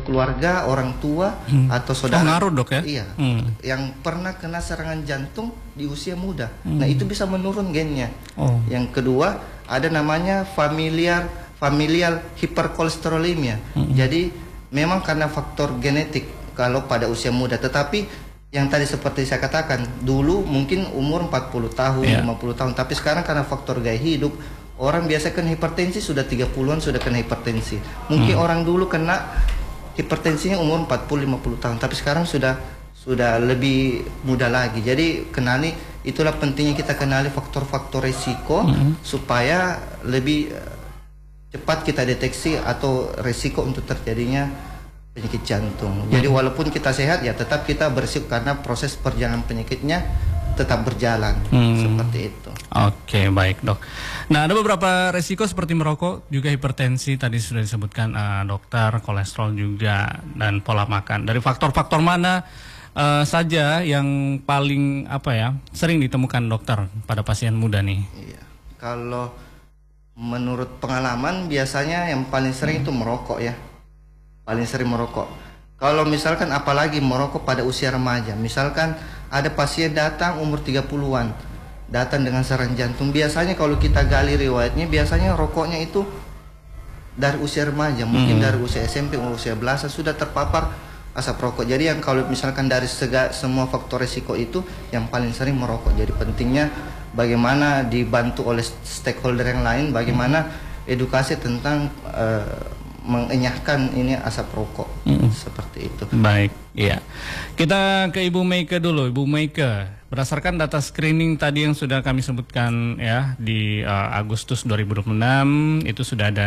keluarga, orang tua atau saudara. Ngaruh dok ya? Iya, yang pernah kena serangan jantung di usia muda. Nah itu bisa menurun gennya. Yang kedua ada namanya familial hyperkolesterolemia. Jadi memang karena faktor genetik kalau pada usia muda. Tetapi yang tadi seperti saya katakan, dulu mungkin umur 40 tahun, 50 tahun. Tapi sekarang karena faktor gaya hidup, orang biasa kena hipertensi sudah 30-an sudah kena hipertensi. Mungkin orang dulu kena hipertensinya umur 40-50 tahun, tapi sekarang sudah lebih muda lagi. Jadi kenali, itulah pentingnya kita kenali faktor-faktor risiko supaya lebih cepat kita deteksi atau risiko untuk terjadinya penyakit jantung. Jadi walaupun kita sehat ya tetap kita berisiko karena proses perjalanan penyakitnya tetap berjalan seperti itu. Oke, baik dok. Nah, ada beberapa resiko seperti merokok, juga hipertensi tadi sudah disebutkan dokter, kolesterol juga, dan pola makan. Dari faktor-faktor mana saja yang paling sering ditemukan dokter pada pasien muda nih? Iya. Kalau menurut pengalaman biasanya yang paling sering itu merokok ya. Paling sering merokok. Kalau misalkan apalagi merokok pada usia remaja, misalkan ada pasien datang umur 30-an, datang dengan serangan jantung. Biasanya kalau kita gali riwayatnya, biasanya rokoknya itu dari usia remaja, mungkin dari usia SMP, usia belasan sudah terpapar asap rokok. Jadi yang kalau misalkan dari semua faktor risiko itu, yang paling sering merokok. Jadi pentingnya bagaimana dibantu oleh stakeholder yang lain, bagaimana edukasi tentang mengenyahkan ini asap rokok seperti itu. Baik, iya. Kita ke Ibu Meike dulu, Ibu Meike. Berdasarkan data screening tadi yang sudah kami sebutkan ya di Agustus 2026 itu sudah ada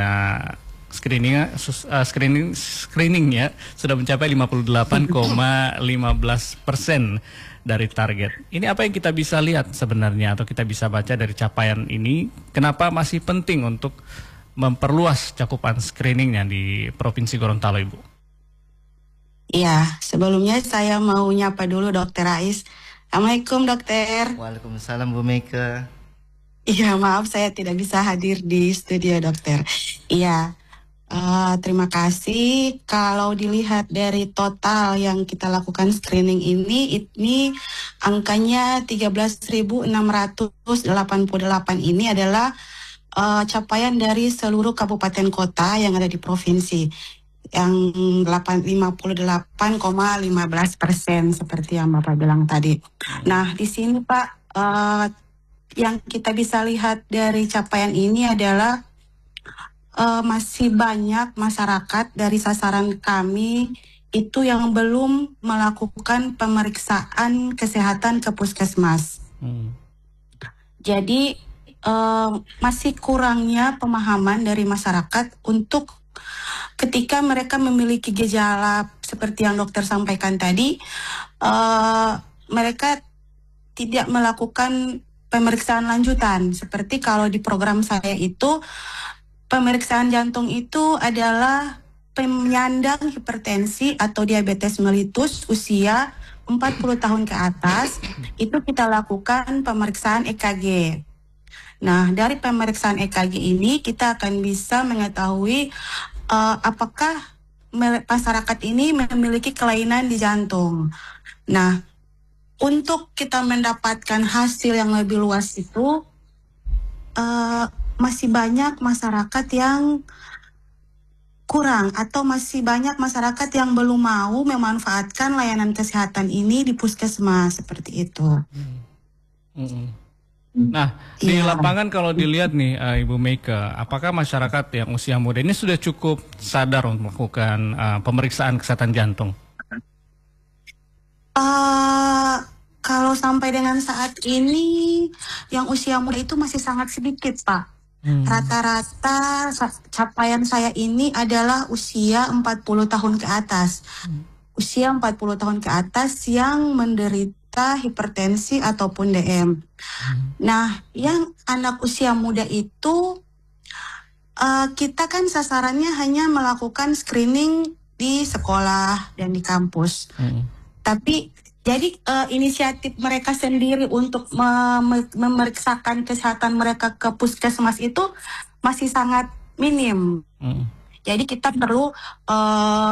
screening ya sudah mencapai 58,15% dari target. Ini apa yang kita bisa lihat sebenarnya atau kita bisa baca dari capaian ini? Kenapa masih penting untuk memperluas cakupan screeningnya di Provinsi Gorontalo, Ibu? Iya, sebelumnya saya mau nyapa dulu Dokter Rais. Assalamualaikum dokter. Waalaikumsalam Bu Meike. Iya, maaf saya tidak bisa hadir di studio dokter. Iya, terima kasih. Kalau dilihat dari total yang kita lakukan screening ini angkanya 13.688 ini adalah capaian dari seluruh kabupaten kota yang ada di provinsi, yang 58,15% seperti yang Bapak bilang tadi. Nah, di sini Pak, yang kita bisa lihat dari capaian ini adalah masih banyak masyarakat dari sasaran kami itu yang belum melakukan pemeriksaan kesehatan ke puskesmas. Jadi masih kurangnya pemahaman dari masyarakat untuk ketika mereka memiliki gejala seperti yang dokter sampaikan tadi, mereka tidak melakukan pemeriksaan lanjutan. Seperti kalau di program saya itu, pemeriksaan jantung itu adalah penyandang hipertensi atau diabetes mellitus usia 40 tahun ke atas, itu kita lakukan pemeriksaan EKG. Nah, dari pemeriksaan EKG ini kita akan bisa mengetahui apakah masyarakat ini memiliki kelainan di jantung. Nah, untuk kita mendapatkan hasil yang lebih luas itu masih banyak masyarakat yang kurang atau masih banyak masyarakat yang belum mau memanfaatkan layanan kesehatan ini di puskesmas seperti itu. Nah, di lapangan kalau dilihat nih Ibu Meike, apakah masyarakat yang usia muda ini sudah cukup sadar untuk melakukan pemeriksaan kesehatan jantung? Kalau sampai dengan saat ini yang usia muda itu masih sangat sedikit, Pak. Rata-rata capaian saya ini adalah usia 40 tahun ke atas. Usia 40 tahun ke atas yang menderita hipertensi ataupun DM. Nah, yang anak usia muda itu kita kan sasarannya hanya melakukan screening di sekolah dan di kampus. Tapi jadi inisiatif mereka sendiri untuk memeriksakan kesehatan mereka ke puskesmas itu masih sangat minim. Jadi kita perlu